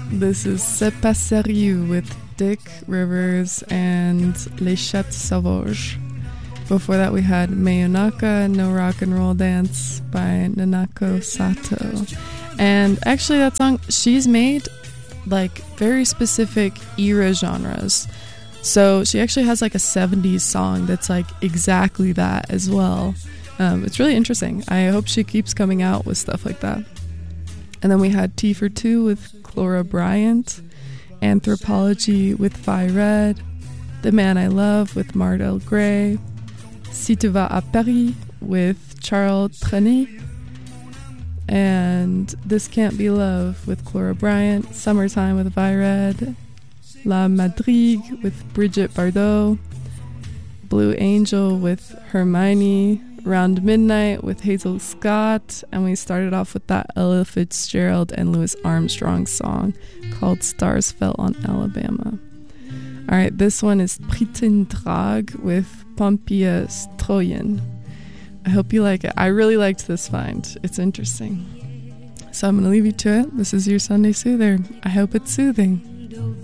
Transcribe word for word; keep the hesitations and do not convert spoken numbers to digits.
This is C'est pas sérieux with Dick Rivers and Les Chats Sauvages. Before that we had Mayonaka, No Rock and Roll Dance by Nanako Sato. And actually that song, she's made like very specific era genres. So she actually has like a seventies song that's like exactly that as well. Um, it's really interesting. I hope she keeps coming out with stuff like that. And then we had Tea for Two with Clora Bryant, Anthropology with Vi Red, The Man I Love with Mardell Gray, Si tu vas à Paris with Charles Trenet, and This Can't Be Love with Clora Bryant, Summertime with Vi Red, La Madrigue with Brigitte Bardot, Blue Angel with Hermione, Round Midnight with Hazel Scott, and we started off with that Ella Fitzgerald and Louis Armstrong song called Stars Fell on Alabama. Alright, this one is Pritin Drag with Pompia Stroyen. I hope you like it. I really liked this find. It's interesting. So I'm going to leave you to it. This is your Sunday Soother. I hope it's soothing.